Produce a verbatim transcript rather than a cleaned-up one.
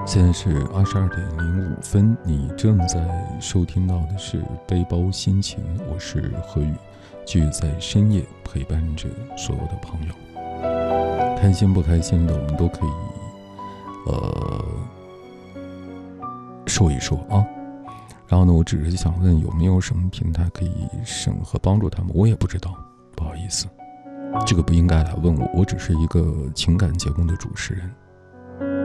现在是二十二点零五分，你正在收听到的是背包心情，我是何宇，继续在深夜陪伴着所有的朋友，开心不开心的我们都可以呃说一说啊。然后呢，我只是想问有没有什么平台可以审核帮助他们，我也不知道，不好意思，这个不应该来问我，我只是一个情感节目的主持人。